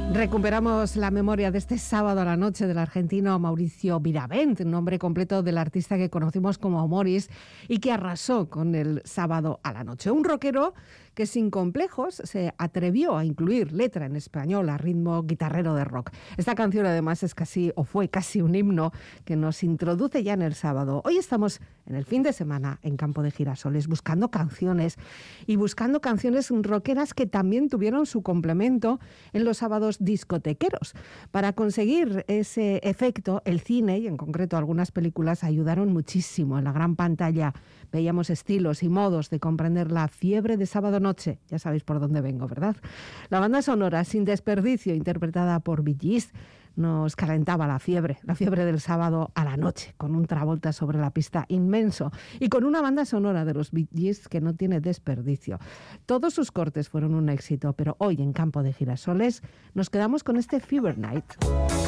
Recuperamos la memoria de este sábado a la noche del argentino Mauricio Viravent, nombre completo del artista que conocimos como Morris y que arrasó con el sábado a la noche. Un rockero que sin complejos se atrevió a incluir letra en español a ritmo guitarrero de rock. Esta canción además es casi, o fue casi un himno que nos introduce ya en el sábado. Hoy estamos en el fin de semana en Campo de Girasoles buscando canciones rockeras que también tuvieron su complemento en los sábados discotequeros. Para conseguir ese efecto, el cine y en concreto algunas películas ayudaron muchísimo. En la gran pantalla veíamos estilos y modos de comprender la fiebre de sábado noche. Ya sabéis por dónde vengo, ¿verdad? La banda sonora Sin Desperdicio, interpretada por Bee Gees, nos calentaba la fiebre del sábado a la noche, con un Travolta sobre la pista inmenso y con una banda sonora de los Bee Gees que no tiene desperdicio. Todos sus cortes fueron un éxito, pero hoy en Campo de Girasoles nos quedamos con este Fever Night.